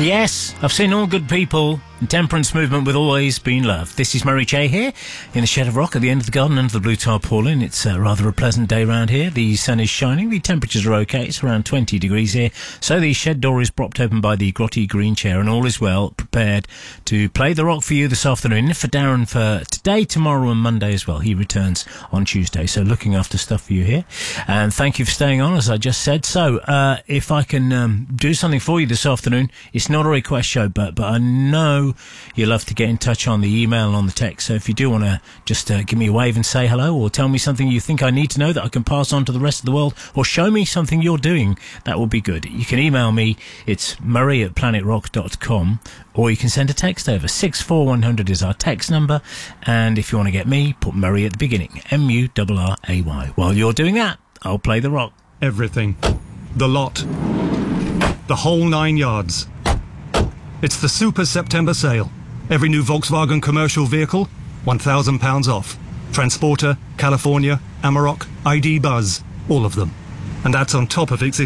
Yes, I've seen all good people. The temperance movement will always be in love. This is Murray Che here, in the Shed of Rock at the end of the garden under the blue tarpaulin. It's rather a pleasant day round here. The sun is shining. The temperatures are okay. It's around 20 degrees here. So the shed door is propped open by the grotty green chair, and all is well prepared to play the rock for you this afternoon. For Darren for today, tomorrow and Monday as well. He returns on Tuesday, so looking after stuff for you here. And thank you for staying on, as I just said. So if I can do something for you this afternoon, it's not a request show, but I know you love to get in touch on the email and on the text. So if you do want to just give me a wave and say hello, or tell me something you think I need to know that I can pass on to the rest of the world, or show me something you're doing, that would be good. You can email me. It's murray@planetrock.com, or you can send a text over. 64100 is our text number. And if you want to get me, put Murray at the beginning. MURRAY. While you're doing that, I'll play the rock. Everything. The lot. The whole 9 yards. It's the Super September sale. Every new Volkswagen commercial vehicle, £1,000 off. Transporter, California, Amarok, ID Buzz, all of them. And that's on top of existing